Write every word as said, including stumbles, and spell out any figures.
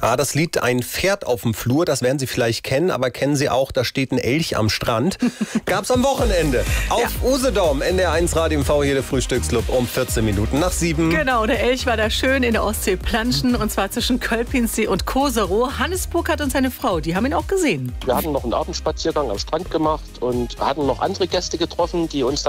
Ah, das Lied Ein Pferd auf dem Flur, das werden Sie vielleicht kennen, aber kennen Sie auch, da steht ein Elch am Strand. Gab's am Wochenende auf ja. Usedom, N D R eins Radio M V, hier der Frühstücksclub um vierzehn Minuten nach sieben. Genau, der Elch war da schön in der Ostsee planschen, und zwar zwischen Kölpinsee und Koserow. Hannes Burkhardt und seine Frau, die haben ihn auch gesehen. Wir hatten noch einen Abendspaziergang am Strand gemacht und hatten noch andere Gäste getroffen, die uns dann